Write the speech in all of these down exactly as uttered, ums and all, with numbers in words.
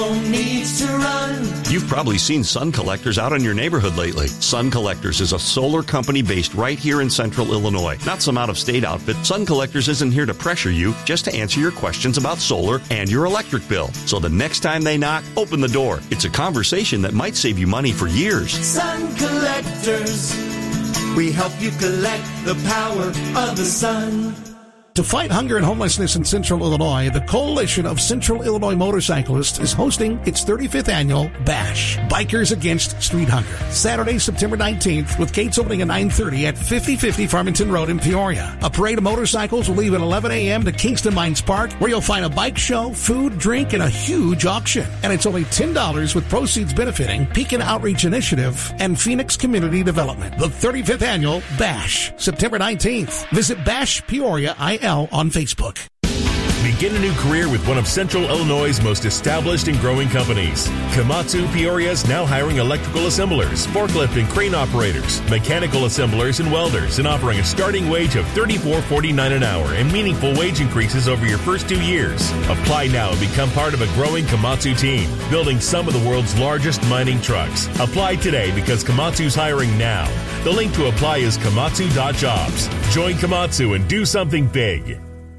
needs to run. You've probably seen Sun Collectors out in your neighborhood lately. Sun Collectors is a solar company based right here in central Illinois. Not some out-of-state outfit. Sun Collectors isn't here to pressure you, just to answer your questions about solar and your electric bill. So the next time they knock, open the door. It's a conversation that might save you money for years. Sun Collectors. We help you collect the power of the sun. To fight hunger and homelessness in Central Illinois, the Coalition of Central Illinois Motorcyclists is hosting its thirty-fifth annual Bash, Bikers Against Street Hunger, Saturday, September nineteenth, with gates opening at nine thirty at fifty fifty Farmington Road in Peoria. A parade of motorcycles will leave at eleven a.m. to Kingston Mines Park, where you'll find a bike show, food, drink, and a huge auction. And it's only ten dollars, with proceeds benefiting Pekin Outreach Initiative and Phoenix Community Development. The thirty-fifth annual Bash, September nineteenth. Visit Bash Peoria I L on Facebook. Begin a new career with one of Central Illinois' most established and growing companies. Komatsu Peoria is now hiring electrical assemblers, forklift and crane operators, mechanical assemblers and welders, and offering a starting wage of thirty-four forty-nine an hour and meaningful wage increases over your first two years. Apply now and become part of a growing Komatsu team, building some of the world's largest mining trucks. Apply today because Komatsu's hiring now. The link to apply is komatsu dot jobs. Join Komatsu and do something big.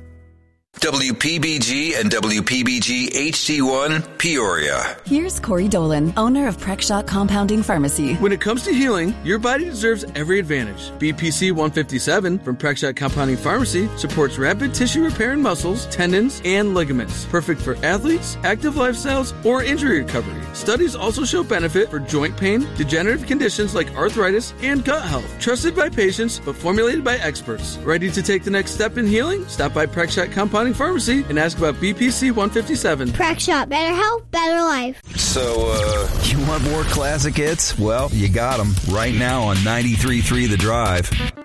W P B G and W P B G H D one, Peoria. Here's Corey Dolan, owner of Prexshot Compounding Pharmacy. When it comes to healing, your body deserves every advantage. B P C one fifty-seven from Prexshot Compounding Pharmacy supports rapid tissue repair in muscles, tendons, and ligaments. Perfect for athletes, active lifestyles, or injury recovery. Studies also show benefit for joint pain, degenerative conditions like arthritis, and gut health. Trusted by patients, but formulated by experts. Ready to take the next step in healing? Stop by Prexshot Compounding Pharmacy and ask about B P C one fifty-seven. Prexshot, better health, better life. So, uh, you want more classic hits? Well, you got them right now on ninety-three point three The Drive.